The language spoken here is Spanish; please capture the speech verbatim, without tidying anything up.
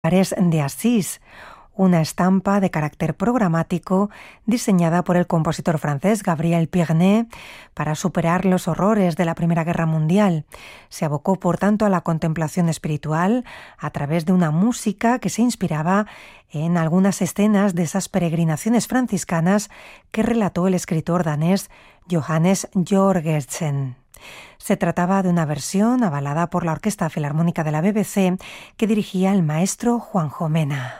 de Asís, una estampa de carácter programático diseñada por el compositor francés Gabriel Pirné para superar los horrores de la Primera Guerra Mundial. Se abocó, por tanto, a la contemplación espiritual a través de una música que se inspiraba en algunas escenas de esas peregrinaciones franciscanas que relató el escritor danés Johannes Jorgensen. Se trataba de una versión avalada por la Orquesta Filarmónica de la B B C que dirigía el maestro Juanjo Mena.